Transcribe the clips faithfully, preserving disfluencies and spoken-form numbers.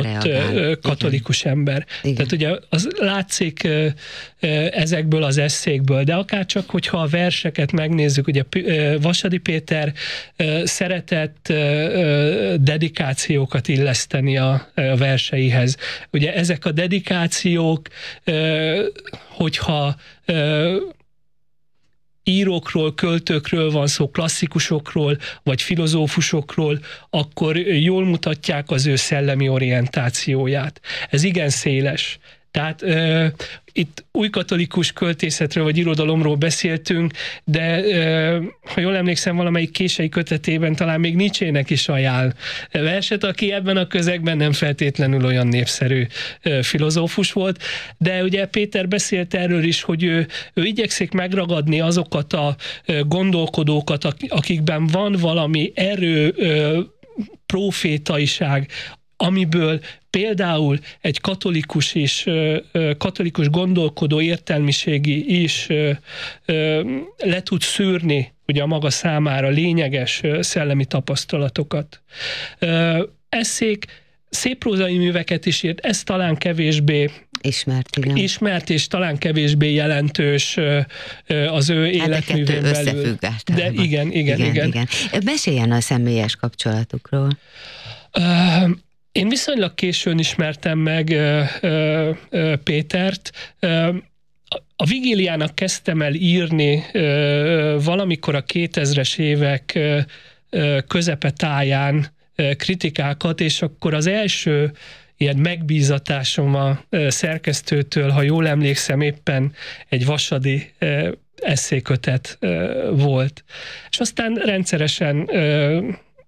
reagál. katolikus Igen. ember. Igen. Tehát ugye az látszik ezekből az esszékből, de akárcsak, hogyha a verseket megnézzük, ugye Vasadi Péter szeretett dedikációkat illeszteni a verseihez. Ugye ezek a dedikációk, hogyha írókról, költőkről van szó, klasszikusokról, vagy filozófusokról, akkor jól mutatják az ő szellemi orientációját. Ez igen széles. Tehát uh, itt újkatolikus költészetről vagy irodalomról beszéltünk, de uh, ha jól emlékszem, valamelyik kései kötetében talán még Nietzsének is ajánl verset, aki ebben a közegben nem feltétlenül olyan népszerű uh, filozófus volt, de ugye Péter beszélt erről is, hogy ő, ő igyekszik megragadni azokat a uh, gondolkodókat, akikben van valami erő, uh, profétaiság, amiből például egy katolikus is, katolikus gondolkodó értelmiségi is le tud szűrni ugye a maga számára lényeges szellemi tapasztalatokat. Esszék, szépprózai műveket is írt, ez talán kevésbé Ismert, igen. Ismert, és talán kevésbé jelentős az ő életművén hát belül. De igen, igen, igen, igen. igen. Meséljen a személyes kapcsolatukról. Uh, Én viszonylag későn ismertem meg ö, ö, ö, Pétert. Ö, a Vigíliának kezdtem el írni ö, valamikor a kétezres évek ö, ö, közepetáján ö, kritikákat, és akkor az első ilyen megbízatásom a ö, szerkesztőtől, ha jól emlékszem, éppen egy vasadi ö, esszékötet ö, volt. És aztán rendszeresen ö,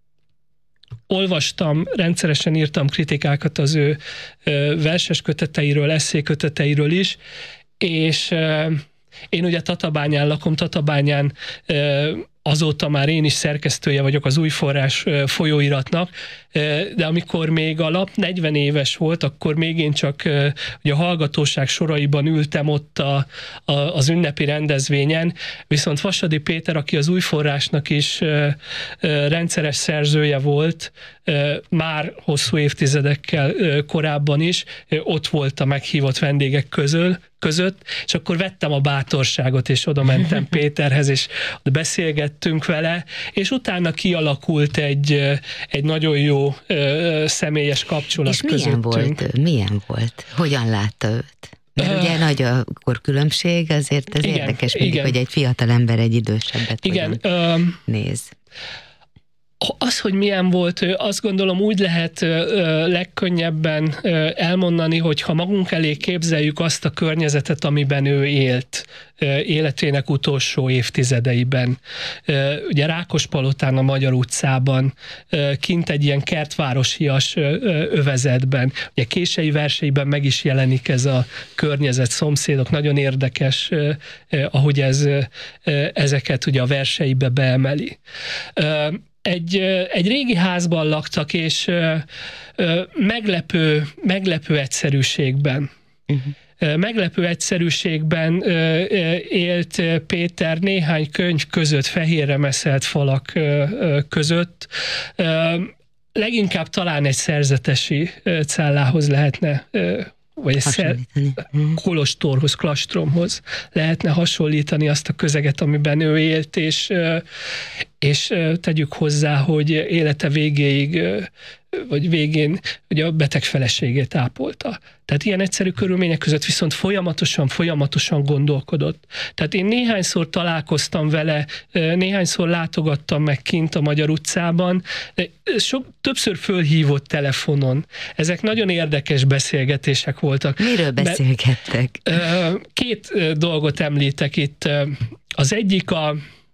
olvastam, rendszeresen írtam kritikákat az ő verses köteteiről, esszéköteteiről is, és én ugye Tatabányán lakom, Tatabányán azóta már én is szerkesztője vagyok az Új Forrás folyóiratnak, de amikor még a lap negyven éves volt, akkor még én csak ugye a hallgatóság soraiban ültem ott a, a, az ünnepi rendezvényen, viszont Vasadi Péter, aki az Új Forrásnak is rendszeres szerzője volt, már hosszú évtizedekkel korábban is, ott volt a meghívott vendégek közül, között, és akkor vettem a bátorságot, és oda mentem Péterhez, és beszélgettünk vele, és utána kialakult egy, egy nagyon jó ö, személyes kapcsolat és milyen közöttünk. Volt, milyen volt? Hogyan látta őt? Mert uh, ugye nagy a korkülönbség, azért ez igen, érdekes mindig, igen. hogy egy fiatal ember egy idősebbet igen, uh, néz. Az, hogy milyen volt, azt gondolom úgy lehet legkönnyebben elmondani, hogy ha magunk elé képzeljük azt a környezetet, amiben ő élt életének utolsó évtizedeiben. Ugye Rákospalotán, a Magyar utcában, kint egy ilyen kertvárosias övezetben. Ugye kései verseiben meg is jelenik ez a környezet, szomszédok. Nagyon érdekes, ahogy ez, ezeket ugye a verseibe beemeli. Egy, egy régi házban laktak, és ö, ö, meglepő, meglepő egyszerűségben. Uh-huh. Meglepő egyszerűségben ö, ö, élt Péter néhány könyv között, fehérre meszelt falak ö, ö, között. Ö, leginkább talán egy szerzetesi ö, cellához lehetne ö, vagy egy szer- kolostorhoz, klastromhoz lehetne hasonlítani azt a közeget, amiben ő élt, és, és tegyük hozzá, hogy élete végéig, vagy végén ugye a beteg feleségét ápolta. Tehát ilyen egyszerű körülmények között viszont folyamatosan, folyamatosan gondolkodott. Tehát én néhányszor találkoztam vele, néhányszor látogattam meg kint a Magyar utcában, sok, többször fölhívott telefonon. Ezek nagyon érdekes beszélgetések voltak. Miről beszélgettek? Két dolgot említek itt. Az egyik a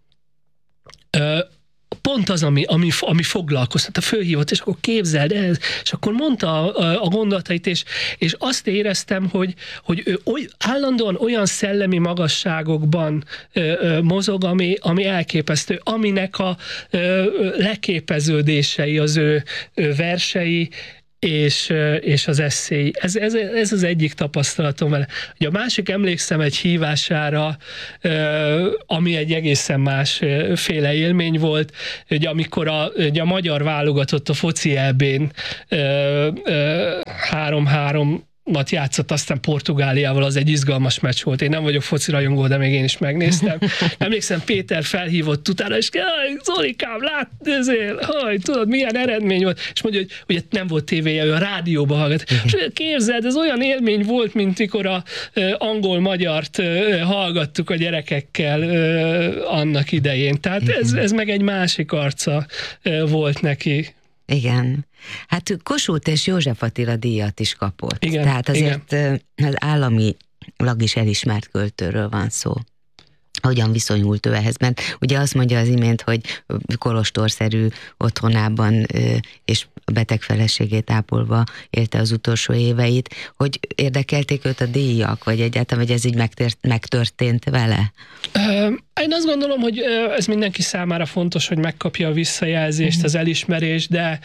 pont az, ami, ami, ami foglalkoztat, a fölhívott, és akkor képzeld el, és akkor mondta a, a gondolatait, és, és azt éreztem, hogy, hogy ő oly, állandóan olyan szellemi magasságokban ö, ö, mozog, ami, ami elképesztő, aminek a ö, leképeződései, az ő ö, versei, és, és az eszély. Ez, ez, ez az egyik tapasztalatom vele. Ugye a másik, emlékszem egy hívására, ami egy egészen más féle élmény volt, ugye amikor a, ugye a magyar válogatott a foci é bén három-három mat játszott, aztán Portugáliával, az egy izgalmas meccs volt. Én nem vagyok foci rajongó, de még én is megnéztem. Emlékszem, Péter felhívott utána, és Zolikám, lát, ezért, haj, tudod, milyen eredmény volt. És mondja, hogy ugye nem volt tévéje, ő a rádióba hallgat. És képzeld, ez olyan élmény volt, mint mikor a angol-magyart hallgattuk a gyerekekkel annak idején. Tehát ez, ez meg egy másik arca volt neki. Igen. Hát Kossuth és József Attila díjat is kapott. Igen, Tehát azért igen. Az államilag is elismert költőről van szó. Hogyan viszonyult ő ehhez? Mert ugye azt mondja az imént, hogy kolostorszerű otthonában és beteg feleségét ápolva élte az utolsó éveit, hogy érdekelték őt a díjak, vagy egyáltalán, hogy ez így megtört, megtörtént vele? Én azt gondolom, hogy ez mindenki számára fontos, hogy megkapja a visszajelzést, az elismerést, de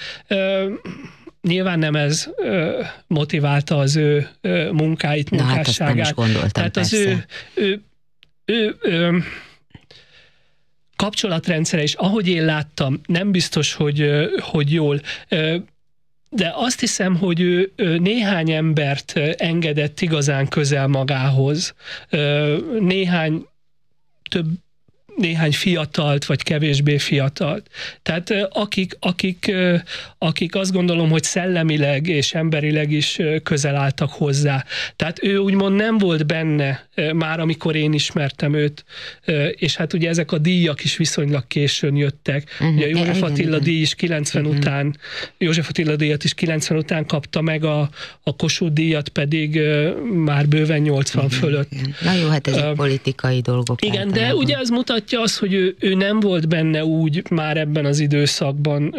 nyilván nem ez motiválta az ő munkáit, munkásságát. Na, hát azt nem is gondoltam, Tehát az ő, ő ő ö, kapcsolatrendszere is, ahogy én láttam, nem biztos, hogy, hogy jól, de azt hiszem, hogy ő néhány embert engedett igazán közel magához. Néhány több néhány fiatalt, vagy kevésbé fiatalt. Tehát akik, akik, akik azt gondolom, hogy szellemileg és emberileg is közel álltak hozzá. Tehát ő úgymond nem volt benne már, amikor én ismertem őt, és hát ugye ezek a díjak is viszonylag későn jöttek. Uh-huh. Ugye József Attila díj is kilencven uh-huh. után, József Attila díjat is kilencven után kapta meg, a, a Kossuth díjat pedig már bőven nyolcvan uh-huh. fölött. Igen. Na jó, hát ezek uh, politikai dolgok. Igen, általában. De ugye ez mutatja az, hogy ő, ő nem volt benne úgy már ebben az időszakban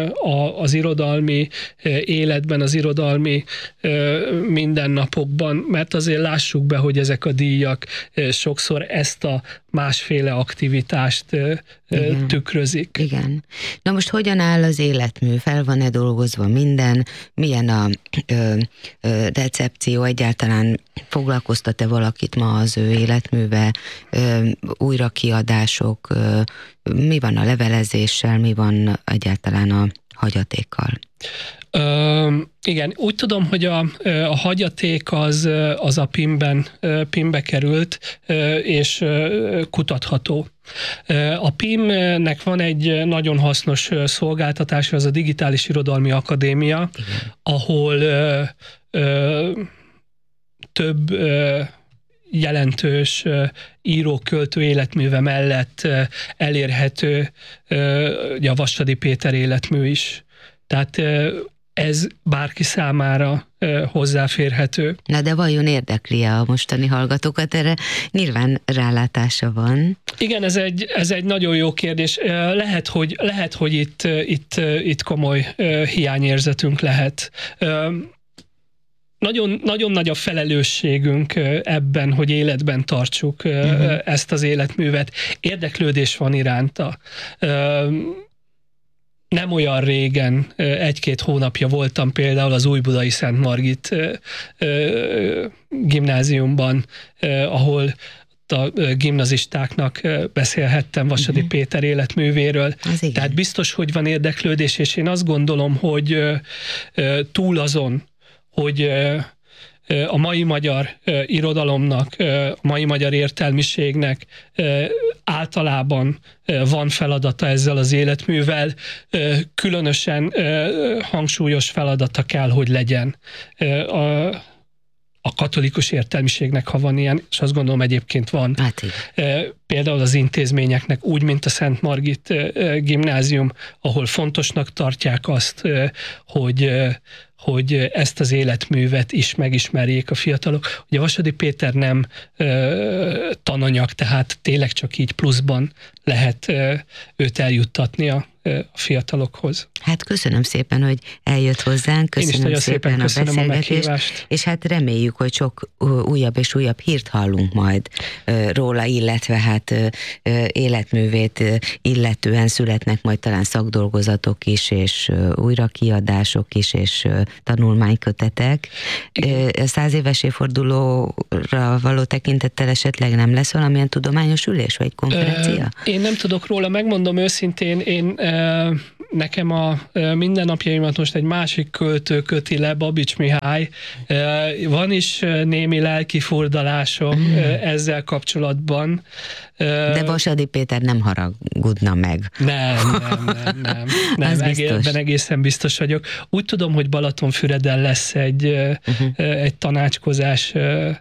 az irodalmi életben, az irodalmi mindennapokban, mert azért lássuk be, hogy ezek a díjak sokszor ezt a másféle aktivitást igen. tükrözik. Igen. Na most hogyan áll az életmű? Fel van-e dolgozva minden? Milyen a ö, ö, recepció? Egyáltalán foglalkoztat-e valakit ma az ő életműve? Ö, újrakiadások? Ö, mi van a levelezéssel? Mi van egyáltalán a hagyatékkal? Ö, igen, úgy tudom, hogy a, a hagyaték az, az a pimben, pimbe került, és kutatható. A pimnek van egy nagyon hasznos szolgáltatása, az a Digitális Irodalmi Akadémia, igen. ahol ö, ö, több ö, jelentős író-költő életműve mellett elérhető a Vassady Péter életmű is. Tehát ez bárki számára hozzáférhető. Na de vajon érdekli-e a mostani hallgatókat? Erre nyilván rálátása van. Igen, ez egy, ez egy nagyon jó kérdés. Lehet, hogy, lehet, hogy itt, itt, itt komoly hiányérzetünk lehet. Nagyon, nagyon nagy a felelősségünk ebben, hogy életben tartsuk uh-huh. ezt az életművet. Érdeklődés van iránta. Nem olyan régen, egy-két hónapja voltam például az Újbudai Szent Margit gimnáziumban, ahol a gimnazistáknak beszélhettem Vassady uh-huh. Péter életművéről. Tehát biztos, hogy van érdeklődés, és én azt gondolom, hogy túl azon, hogy a mai magyar irodalomnak, a mai magyar értelmiségnek általában van feladata ezzel az életművel, különösen hangsúlyos feladata kell, hogy legyen a, a katolikus értelmiségnek, ha van ilyen, és azt gondolom egyébként van. Hát például az intézményeknek, úgy, mint a Szent Margit gimnázium, ahol fontosnak tartják azt, hogy hogy ezt az életművet is megismerjék a fiatalok. Ugye Vassady Péter nem ö, tananyag, tehát tényleg csak így pluszban lehet ö, őt eljuttatni a, ö, a fiatalokhoz. Hát köszönöm szépen, hogy eljött hozzánk, köszönöm szépen, szépen a beszélgetést, a és hát reméljük, hogy sok újabb és újabb hírt hallunk majd ö, róla, illetve hát ö, ö, életművét ö, illetően születnek majd talán szakdolgozatok is, és ö, újrakiadások is, és ö, tanulmánykötetek. A száz éves évfordulóra való tekintettel esetleg nem lesz valamilyen tudományos ülés vagy konferencia? Én nem tudok róla, megmondom őszintén, én nekem a mindennapjaimat most egy másik költő köti le, Babics Mihály. Van is némi lelkifordalásom mm. ezzel kapcsolatban. De Vasadi Péter nem haragudna meg. Nem, nem, nem, nem. nem ebben egészen biztos vagyok. Úgy tudom, hogy Balatonfüreden lesz egy, uh-huh. egy tanácskozás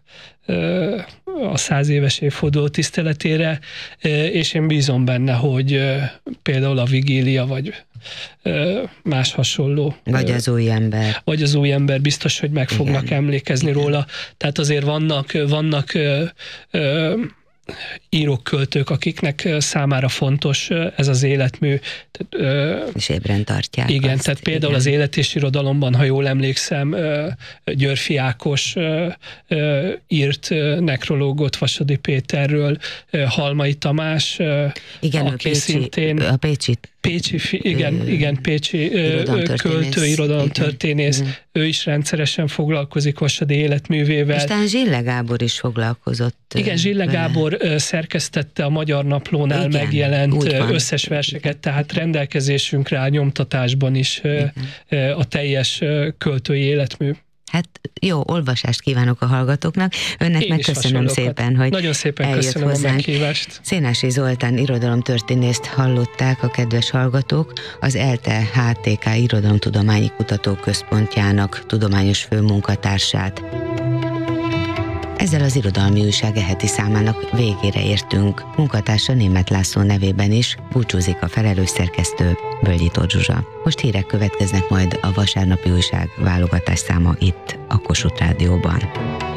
a száz éves évforduló tiszteletére, és én bízom benne, hogy például a vigília, vagy más hasonló. Vagy az új ember. Vagy az új ember biztos, hogy meg fognak Igen. emlékezni Igen. róla. Tehát azért vannak, vannak ö, ö, írók, költők, akiknek számára fontos ez az életmű. És ébren tartják. Igen, azt, tehát például igen. az élet és irodalomban, ha jól emlékszem, Györffy Ákos írt nekrológot Vasadi Péterről, Halmai Tamás, igen, aki Pécsi, szintén... A Pécsi Pécsi, igen, igen, Pécsi költő, irodalomtörténész, ő is rendszeresen foglalkozik Vasadi életművével. És talán Zsille Gábor is foglalkozott. Igen, Zsille vele. Gábor szerkesztette a Magyar Naplónál igen, megjelent összes verseket, tehát rendelkezésünkre áll nyomtatásban is igen. a teljes költői életmű. Hát jó, olvasást kívánok a hallgatóknak. Önnek meg köszönöm szépen, hogy Nagyon szépen köszönöm hozzánk. A meghívást. Szénási Zoltán irodalomtörténészt hallották a kedves hallgatók, az ELTE há té ká Irodalomtudományi Kutatóközpontjának tudományos főmunkatársát. Ezzel az Irodalmi Újság e heti számának végére értünk. Munkatársa Németh László nevében is búcsúzik a felelős szerkesztő, Bölgyi Tóth Zsuzsa. Most hírek következnek majd a Vasárnapi Újság válogatás száma itt a Kossuth Rádióban.